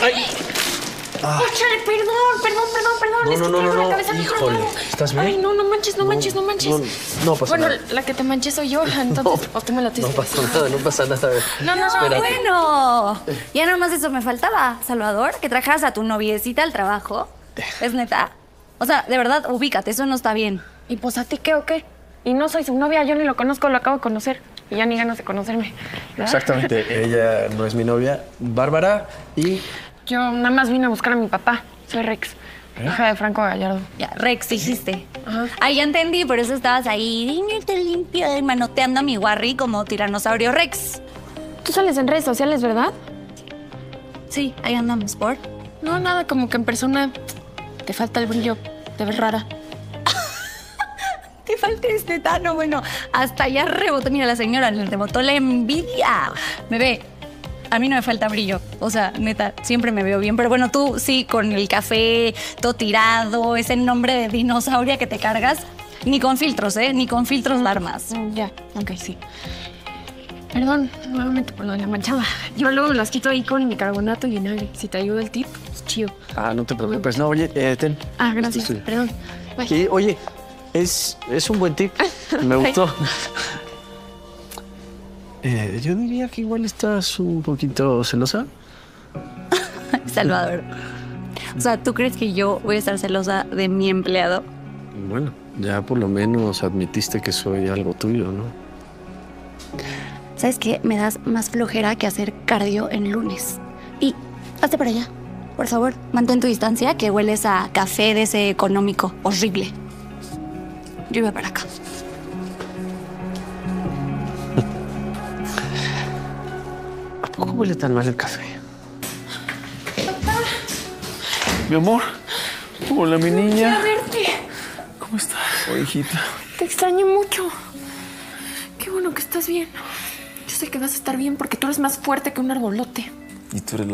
Óchale, perdón. No. Híjole, ¿estás bien? Ay, no manches. No pasa bueno, nada. la que te manché soy yo, entonces, o tú me la tienes. No pasa nada. No. Espérate. Bueno, ya nomás eso me faltaba, Salvador, que trajeras a tu noviecita al trabajo. ¿Es neta? O sea, de verdad, ubícate, eso no está bien. ¿Y pues a ti qué o qué? Y no soy su novia, yo ni lo conozco, lo acabo de conocer. Y ya ni ganas de conocerme, ¿verdad? Exactamente, ella no es mi novia, Bárbara, y... Yo nada más vine a buscar a mi papá. Soy Rex, hija de Franco Gallardo. Ya, Rex, dijiste. Ajá. Ay, ya entendí, por eso estabas ahí, te limpio, manoteando a mi Warry como tiranosaurio Rex. Tú sales en redes sociales, ¿verdad? Sí, ahí andamos, ¿por? No, nada, como que en persona te falta el brillo, te ves rara. Te falta este tano, bueno, hasta ya rebotó, mira, la señora le rebotó la envidia. Me ve, a mí no me falta brillo, o sea, neta, siempre me veo bien, pero bueno, tú sí, con el café, todo tirado, ese nombre de dinosauria que te cargas, ni con filtros, ni con filtros la armas. Ya, ok, sí. Perdón, nuevamente por lo de la manchada. Yo luego las quito ahí con bicarbonato y vinagre. Si te ayuda el tip, pues chido. no te preocupes. No, oye, ten. Ah, gracias, Sí. perdón. Bye. Sí, oye, es un buen tip. Me gustó. Yo diría que igual estás un poquito celosa. Salvador, o sea, ¿tú crees que yo voy a estar celosa de mi empleado? Bueno, ya por lo menos admitiste que soy algo tuyo, ¿no? ¿Sabes qué? Me das más flojera que hacer cardio en lunes. Y hazte para allá. Por favor, mantén tu distancia, que hueles a café de ese económico horrible. Yo iba para acá. ¿A poco huele tan mal el café? Mi amor. Hola, mi niña. A verte. ¿Cómo estás? Oh, hijita. Te extraño mucho. Qué bueno que estás bien. Yo sé que vas a estar bien porque tú eres más fuerte que un arbolote. Y tú eres la